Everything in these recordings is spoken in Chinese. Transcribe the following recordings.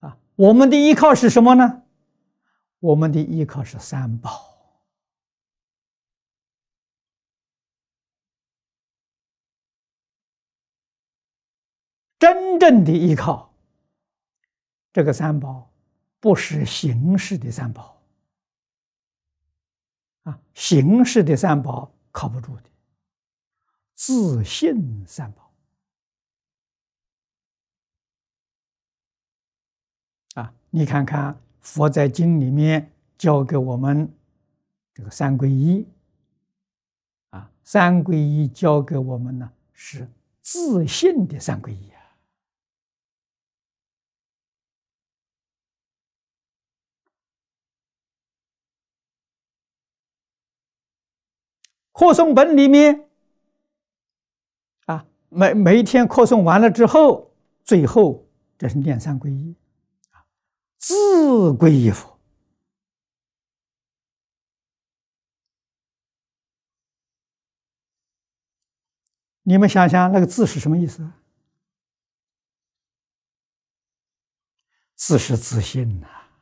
我们的依靠是什么呢？我们的依靠是三宝。真正的依靠，这个三宝不是形式的三宝形式的三宝靠不住的，自性三宝你看看佛在经里面教给我们这个三皈依三皈依教给我们呢是自性的三皈依课诵本里面每一天课诵完了之后，最后这是念三皈依自皈依佛。你们想想那个字是什么意思？字是自性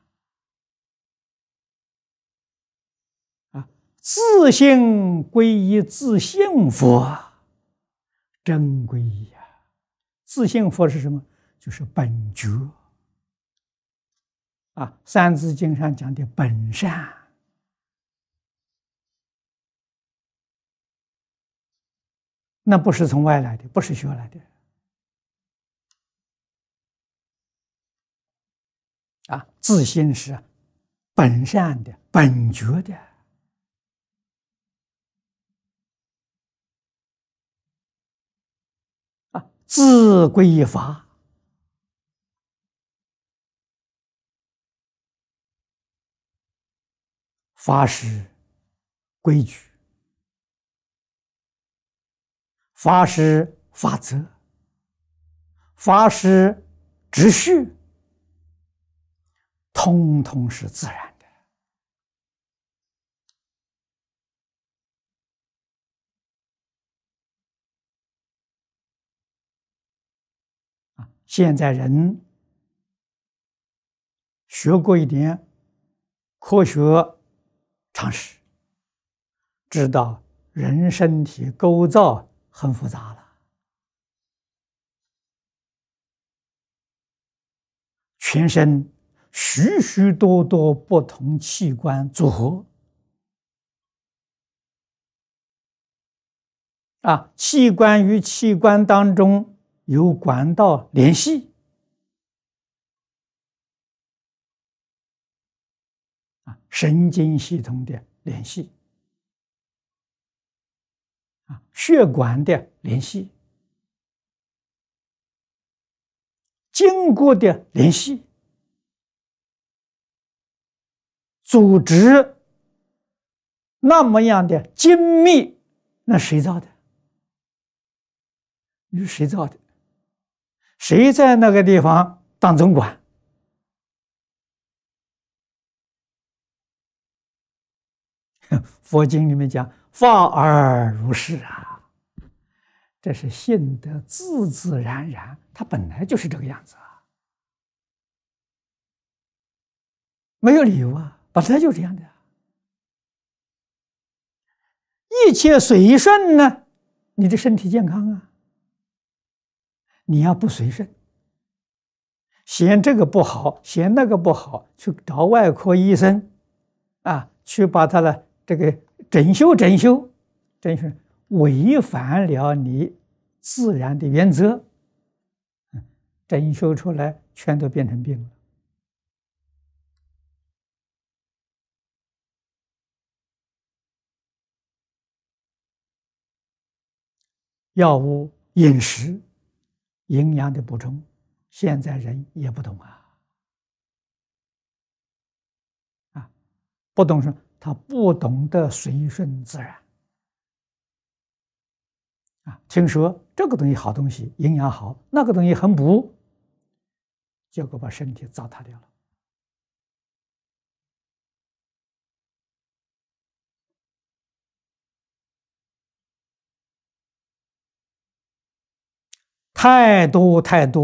自性皈依自性佛，真皈依自性佛是什么？就是本觉三字经上讲的本善，那不是从外来的，不是学来的自性是本善的、本觉的自皈依法。法是规矩，法是法则，法是秩序，通通是自然的现在人学过一点科学常识，知道人身体构造很复杂了，全身许许多多不同器官组合器官与器官当中有管道联系神经系统的联系血管的联系，经过的联系，组织那么样的精密，那谁造的？你是谁造的？谁在那个地方当总管？佛经里面讲法而如是这是性德自自然然，它本来就是这个样子没有理由本来就这样的一切随顺呢，你的身体健康你要不随顺，嫌这个不好，嫌那个不好，去找外科医生去把他的这个整修，违反了你自然的原则，整修出来全都变成病了。药物、饮食、营养的补充，现在人也不懂不懂什么？他不懂得随顺自然听说这个东西好东西，营养好，那个东西很补，结果把身体糟蹋掉了。太多